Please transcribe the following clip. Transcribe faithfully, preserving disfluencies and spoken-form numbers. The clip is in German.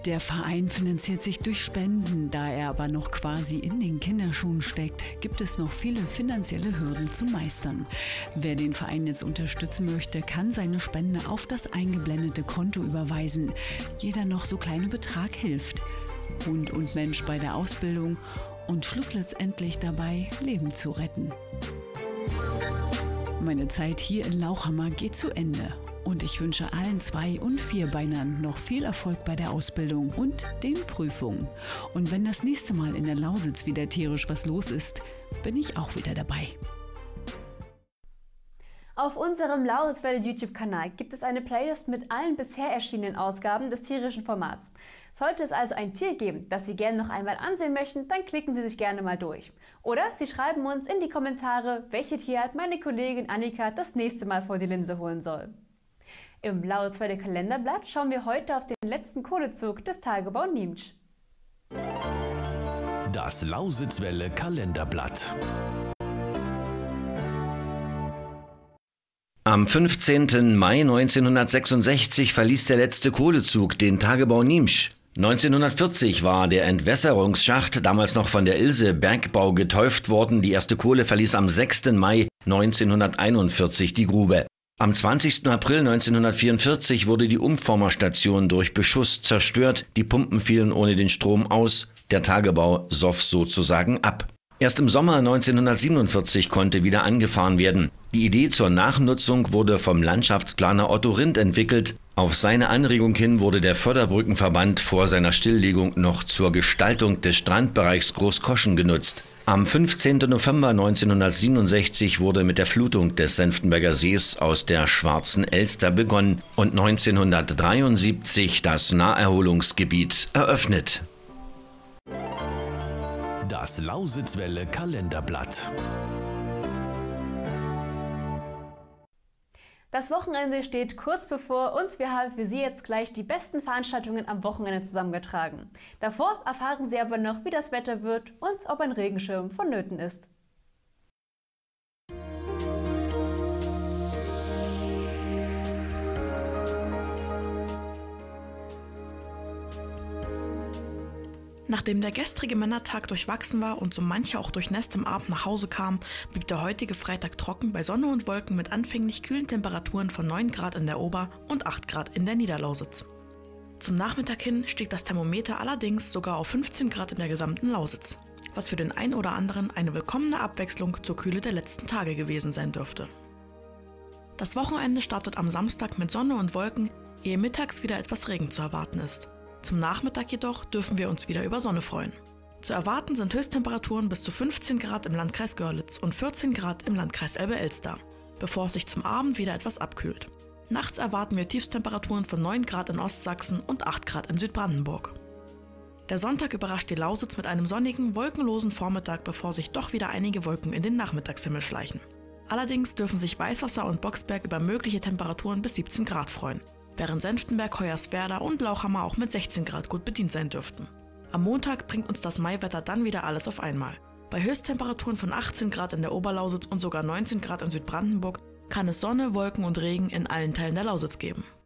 Der Verein finanziert sich durch Spenden. Da er aber noch quasi in den Kinderschuhen steckt, gibt es noch viele finanzielle Hürden zu meistern. Wer den Verein jetzt unterstützen möchte, kann seine Spende auf das eingeblendete Konto überweisen. Jeder noch so kleine Betrag hilft. Hund und Mensch bei der Ausbildung und Schluss letztendlich dabei, Leben zu retten. Meine Zeit hier in Lauchhammer geht zu Ende. Und ich wünsche allen Zwei- und Vierbeinern noch viel Erfolg bei der Ausbildung und den Prüfungen. Und wenn das nächste Mal in der Lausitz wieder tierisch was los ist, bin ich auch wieder dabei. Auf unserem Lausitzwelle YouTube-Kanal gibt es eine Playlist mit allen bisher erschienenen Ausgaben des tierischen Formats. Sollte es also ein Tier geben, das Sie gerne noch einmal ansehen möchten, dann klicken Sie sich gerne mal durch. Oder Sie schreiben uns in die Kommentare, welche Tierart meine Kollegin Annika das nächste Mal vor die Linse holen soll. Im Lausitzwelle Kalenderblatt schauen wir heute auf den letzten Kohlezug des Tagebau Niemtsch. Das Lausitzwelle Kalenderblatt. Am fünfzehnten Mai neunzehnhundertsechsundsechzig verließ der letzte Kohlezug den Tagebau Niemtsch. neunzehnhundertvierzig war der Entwässerungsschacht, damals noch von der Ilse Bergbau geteuft worden. Die erste Kohle verließ am sechsten Mai neunzehnhunderteinundvierzig die Grube. Am zwanzigsten April neunzehnhundertvierundvierzig wurde die Umformerstation durch Beschuss zerstört. Die Pumpen fielen ohne den Strom aus. Der Tagebau soff sozusagen ab. Erst im Sommer neunzehnhundertsiebenundvierzig konnte wieder angefahren werden. Die Idee zur Nachnutzung wurde vom Landschaftsplaner Otto Rindt entwickelt. Auf seine Anregung hin wurde der Förderbrückenverband vor seiner Stilllegung noch zur Gestaltung des Strandbereichs Großkoschen genutzt. Am fünfzehnten November neunzehnhundertsiebenundsechzig wurde mit der Flutung des Senftenberger Sees aus der Schwarzen Elster begonnen und neunzehnhundertdreiundsiebzig das Naherholungsgebiet eröffnet. Das Lausitzwelle Kalenderblatt. Das Wochenende steht kurz bevor und wir haben für Sie jetzt gleich die besten Veranstaltungen am Wochenende zusammengetragen. Davor erfahren Sie aber noch, wie das Wetter wird und ob ein Regenschirm vonnöten ist. Nachdem der gestrige Männertag durchwachsen war und so mancher auch durchnässt am Abend nach Hause kam, blieb der heutige Freitag trocken bei Sonne und Wolken mit anfänglich kühlen Temperaturen von neun Grad in der Ober- und acht Grad in der Niederlausitz. Zum Nachmittag hin stieg das Thermometer allerdings sogar auf fünfzehn Grad in der gesamten Lausitz, was für den einen oder anderen eine willkommene Abwechslung zur Kühle der letzten Tage gewesen sein dürfte. Das Wochenende startet am Samstag mit Sonne und Wolken, ehe mittags wieder etwas Regen zu erwarten ist. Zum Nachmittag jedoch dürfen wir uns wieder über Sonne freuen. Zu erwarten sind Höchsttemperaturen bis zu fünfzehn Grad im Landkreis Görlitz und vierzehn Grad im Landkreis Elbe-Elster, bevor es sich zum Abend wieder etwas abkühlt. Nachts erwarten wir Tiefstemperaturen von neun Grad in Ostsachsen und acht Grad in Südbrandenburg. Der Sonntag überrascht die Lausitz mit einem sonnigen, wolkenlosen Vormittag, bevor sich doch wieder einige Wolken in den Nachmittagshimmel schleichen. Allerdings dürfen sich Weißwasser und Boxberg über mögliche Temperaturen bis siebzehn Grad freuen, während Senftenberg, Hoyerswerda und Lauchhammer auch mit sechzehn Grad gut bedient sein dürften. Am Montag bringt uns das Maiwetter dann wieder alles auf einmal. Bei Höchsttemperaturen von achtzehn Grad in der Oberlausitz und sogar neunzehn Grad in Südbrandenburg kann es Sonne, Wolken und Regen in allen Teilen der Lausitz geben.